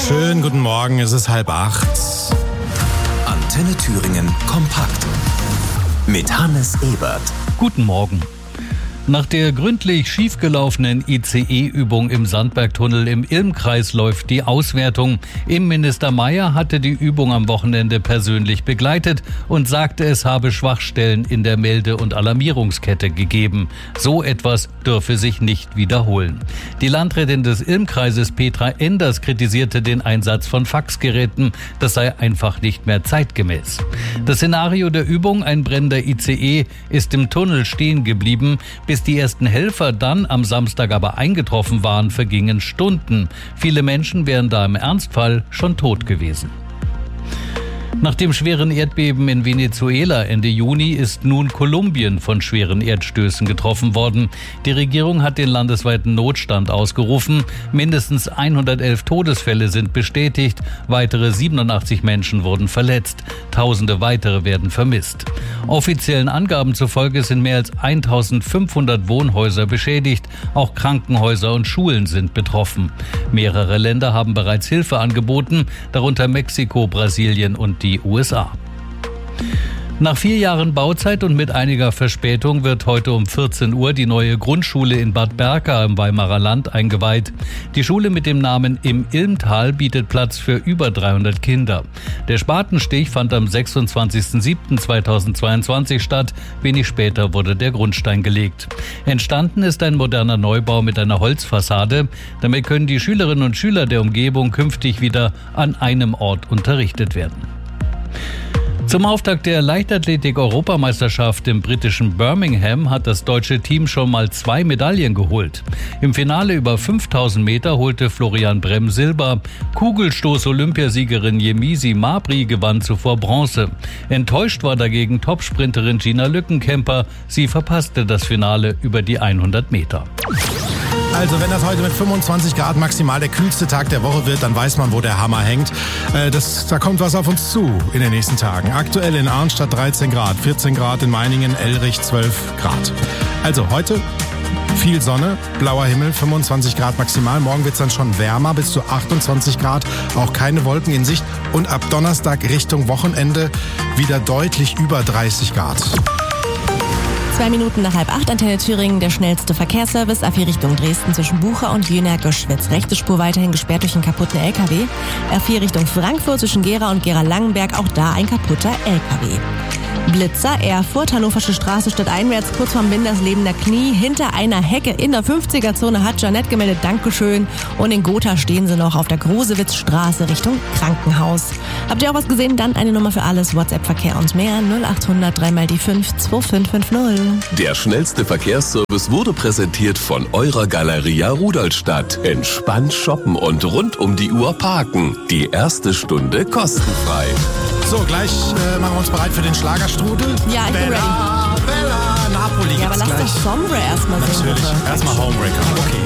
Schönen guten Morgen, es ist 7:30. Antenne Thüringen kompakt mit Hannes Ebert. Guten Morgen. Nach der gründlich schiefgelaufenen ICE-Übung im Sandbergtunnel im Ilm-Kreis läuft die Auswertung. Innenminister Mayer hatte die Übung am Wochenende persönlich begleitet und sagte, es habe Schwachstellen in der Melde- und Alarmierungskette gegeben. So etwas dürfe sich nicht wiederholen. Die Landrätin des Ilm-Kreises Petra Enders kritisierte den Einsatz von Faxgeräten. Das sei einfach nicht mehr zeitgemäß. Das Szenario der Übung, ein brennender ICE, ist im Tunnel stehen geblieben. Bis die ersten Helfer dann am Samstag aber eingetroffen waren, vergingen Stunden. Viele Menschen wären da im Ernstfall schon tot gewesen. Nach dem schweren Erdbeben in Venezuela Ende Juni ist nun Kolumbien von schweren Erdstößen getroffen worden. Die Regierung hat den landesweiten Notstand ausgerufen. Mindestens 111 Todesfälle sind bestätigt. Weitere 87 Menschen wurden verletzt. Tausende weitere werden vermisst. Offiziellen Angaben zufolge sind mehr als 1500 Wohnhäuser beschädigt. Auch Krankenhäuser und Schulen sind betroffen. Mehrere Länder haben bereits Hilfe angeboten, darunter Mexiko, Brasilien und die USA. Nach 4 Jahren Bauzeit und mit einiger Verspätung wird heute um 14 Uhr die neue Grundschule in Bad Berka im Weimarer Land eingeweiht. Die Schule mit dem Namen Im Ilmtal bietet Platz für über 300 Kinder. Der Spatenstich fand am 26.07.2022 statt. Wenig später wurde der Grundstein gelegt. Entstanden ist ein moderner Neubau mit einer Holzfassade. Damit können die Schülerinnen und Schüler der Umgebung künftig wieder an einem Ort unterrichtet werden. Zum Auftakt der Leichtathletik-Europameisterschaft im britischen Birmingham hat das deutsche Team schon mal 2 Medaillen geholt. Im Finale über 5000 Meter holte Florian Bremm Silber. Kugelstoß-Olympiasiegerin Yemisi Mabry gewann zuvor Bronze. Enttäuscht war dagegen Topsprinterin Gina Lückenkämper. Sie verpasste das Finale über die 100 Meter. Also wenn das heute mit 25 Grad maximal der kühlste Tag der Woche wird, dann weiß man, wo der Hammer hängt. Da kommt was auf uns zu in den nächsten Tagen. Aktuell in Arnstadt 13 Grad, 14 Grad in Meiningen, Elrich 12 Grad. Also heute viel Sonne, blauer Himmel, 25 Grad maximal. Morgen wird es dann schon wärmer, bis zu 28 Grad. Auch keine Wolken in Sicht. Und ab Donnerstag Richtung Wochenende wieder deutlich über 30 Grad. 2 Minuten nach 7:30, Antenne Thüringen, der schnellste Verkehrsservice. A4 Richtung Dresden zwischen Bucha und Jüner-Göschwitz. Rechte Spur weiterhin gesperrt durch einen kaputten LKW. R4 Richtung Frankfurt zwischen Gera und Gera-Langenberg. Auch da ein kaputter LKW. Blitzer, Erfurt, Hannoversche Straße stadteinwärts, kurz vorm Binderslebener Knie. Hinter einer Hecke in der 50er-Zone hat Janette gemeldet, Dankeschön. Und in Gotha stehen sie noch auf der Grosewitzstraße Richtung Krankenhaus. Habt ihr auch was gesehen? Dann eine Nummer für alles, WhatsApp-Verkehr und mehr. 0800 3x5 2550. Der schnellste Verkehrsservice wurde präsentiert von eurer Galeria Rudolstadt. Entspannt shoppen und rund um die Uhr parken. Die erste Stunde kostenfrei. So, gleich machen wir uns bereit für den Schlagerstrudel. Ja, ich bin ready. Bella, Napoli Ja, aber gibt's lass gleich. doch Sombre erstmal sehen. Natürlich, bitte. erstmal Homebreaker. Okay.